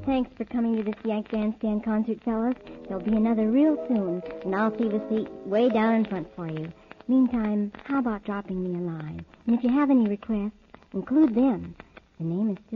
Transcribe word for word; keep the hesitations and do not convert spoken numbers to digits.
Thanks for coming to this Yank Bandstand concert, fellas. There'll be another real soon, and I'll save a seat way down in front for you. Meantime, how about dropping me a line? And if you have any requests, include them. The name is still